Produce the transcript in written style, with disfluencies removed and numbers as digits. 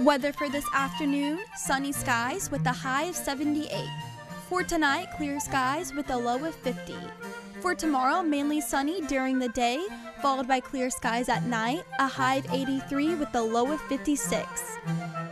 Weather for this afternoon, sunny skies with a high of 78. For tonight, clear skies with a low of 50. For tomorrow, mainly sunny during the day, followed by clear skies at night, a high of 83 with a low of 56.